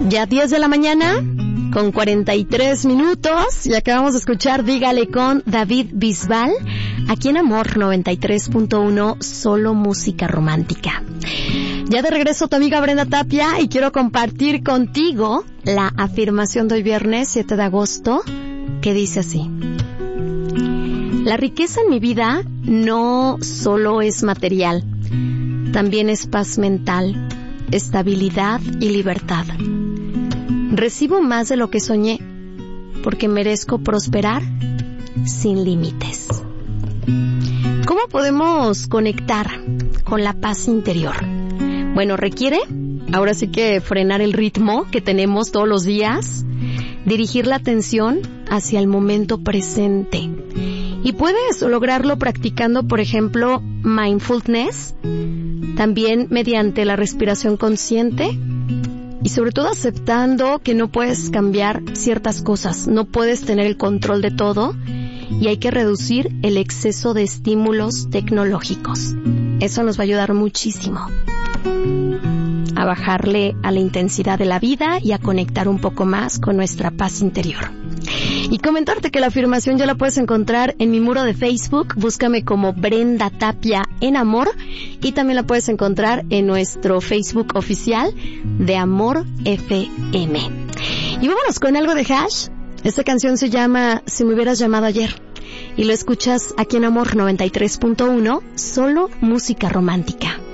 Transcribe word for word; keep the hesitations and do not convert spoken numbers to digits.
Ya diez de la mañana, con cuarenta y tres minutos, y acabamos de escuchar Dígale con David Bisbal, aquí en Amor noventa y tres punto uno, solo música romántica. Ya de regreso tu amiga Brenda Tapia, y quiero compartir contigo la afirmación de hoy viernes siete de agosto, que dice así: la riqueza en mi vida no solo es material, también es paz mental, estabilidad y libertad. Recibo más de lo que soñé, porque merezco prosperar sin límites. ¿Cómo podemos conectar con la paz interior? Bueno, requiere, ahora sí que frenar el ritmo que tenemos todos los días, dirigir la atención hacia el momento presente. Y puedes lograrlo practicando, por ejemplo, mindfulness, también mediante la respiración consciente, y sobre todo aceptando que no puedes cambiar ciertas cosas, no puedes tener el control de todo, y hay que reducir el exceso de estímulos tecnológicos. Eso nos va a ayudar muchísimo a bajarle a la intensidad de la vida y a conectar un poco más con nuestra paz interior. Y comentarte que la afirmación ya la puedes encontrar en mi muro de Facebook, búscame como Brenda Tapia en Amor, y también la puedes encontrar en nuestro Facebook oficial de Amor F M. Y vámonos con algo de Hash. Esta canción se llama Si me hubieras llamado ayer, y lo escuchas aquí en Amor noventa y tres punto uno, solo música romántica.